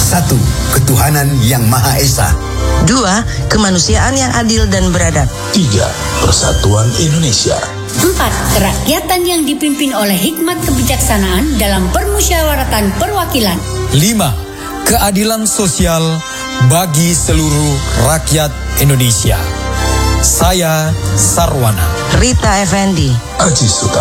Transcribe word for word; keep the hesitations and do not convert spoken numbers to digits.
Satu, ketuhanan yang Maha Esa. Dua, kemanusiaan yang adil dan beradab. Tiga, persatuan Indonesia. Empat, kerakyatan yang dipimpin oleh hikmat kebijaksanaan dalam permusyawaratan perwakilan. Lima, keadilan sosial bagi seluruh rakyat Indonesia. Saya Sarwana. Rita Effendi. Aji Suta.